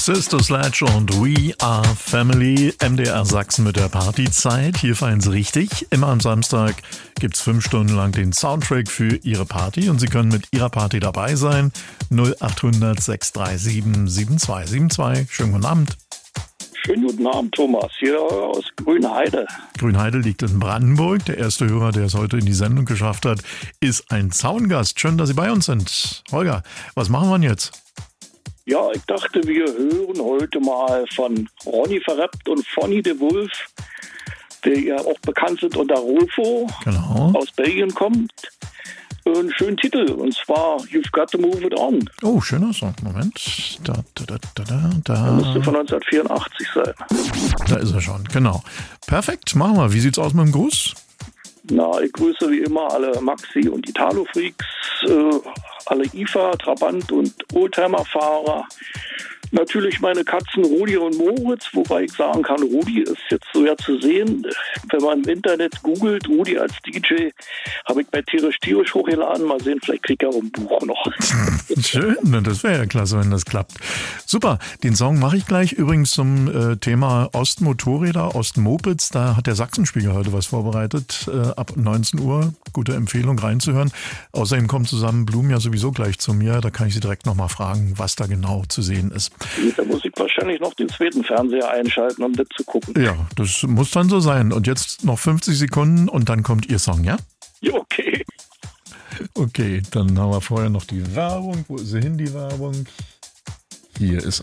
Sister Sledge und We Are Family, MDR Sachsen mit der Partyzeit. Hier feiern Sie richtig. Immer am Samstag gibt's 5 Stunden lang den Soundtrack für Ihre Party und Sie können mit Ihrer Party dabei sein. 0800 637 7272. Schönen guten Abend. Schönen guten Abend, Thomas, hier aus Grünheide. Grünheide liegt in Brandenburg. Der erste Hörer, der es heute in die Sendung geschafft hat, ist ein Zaungast. Schön, dass Sie bei uns sind. Holger, was machen wir denn jetzt? Ja, ich dachte, wir hören heute mal von Ronny Verreppt und Fonny de Wolf, der ja auch bekannt sind unter Rolfo, Genau. aus Belgien kommt. Einen schönen Titel, und zwar You've Got to Move It On. Oh, schöner Song. Moment. Da. Der müsste von 1984 sein. Da ist er schon, genau. Perfekt, machen wir. Wie sieht's aus mit dem Gruß? Na, ich grüße wie immer alle Maxi- und Italo-Freaks, alle IFA, Trabant- und Oldtimer-Fahrer. Natürlich meine Katzen Rudi und Moritz, wobei ich sagen kann, Rudi ist jetzt so ja zu sehen. Wenn man im Internet googelt, Rudi als DJ, habe ich bei Tierisch hochgeladen. Mal sehen, vielleicht kriegt er auch ein Buch noch. Schön, das wäre ja klasse, wenn das klappt. Super, den Song mache ich gleich. Übrigens zum Thema Ostmotorräder, Ostmopeds, da hat der Sachsenspiegel heute was vorbereitet. Ab 19 Uhr, gute Empfehlung reinzuhören. Außerdem kommt zusammen Blum ja sowieso gleich zu mir. Da kann ich Sie direkt nochmal fragen, was da genau zu sehen ist. Da muss ich wahrscheinlich noch den zweiten Fernseher einschalten, um das zu gucken. Ja, das muss dann so sein. Und jetzt noch 50 Sekunden und dann kommt Ihr Song, ja? Ja, okay. Okay, dann haben wir vorher noch die Werbung. Wo ist sie hin, die Werbung? Hier ist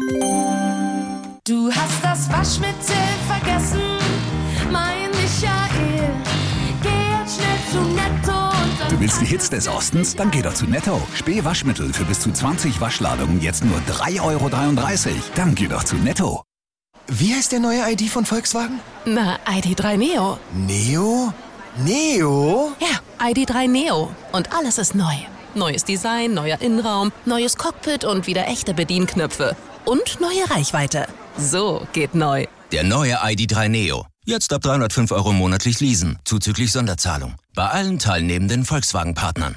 er. Du hast das Waschmittel vergessen, mein Michael. Geh jetzt schnell zu Netto und dann... Du willst die Hits des Ostens? Dann geh doch zu Netto. Spee-Waschmittel für bis zu 20 Waschladungen jetzt nur 3,33 €. Dann geh doch zu Netto. Wie heißt der neue ID von Volkswagen? Na, ID.3 Neo. Neo? Neo? Ja, ID.3 Neo. Und alles ist neu. Neues Design, neuer Innenraum, neues Cockpit und wieder echte Bedienknöpfe. Und neue Reichweite. So geht neu. Der neue ID.3 Neo. Jetzt ab 305 € monatlich leasen, zuzüglich Sonderzahlung. Bei allen teilnehmenden Volkswagen-Partnern.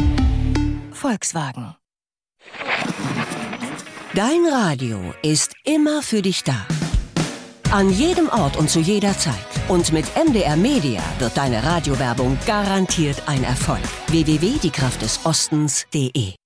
Volkswagen. Dein Radio ist immer für dich da. An jedem Ort und zu jeder Zeit. Und mit MDR Media wird deine Radiowerbung garantiert ein Erfolg. www.diekraftdesostens.de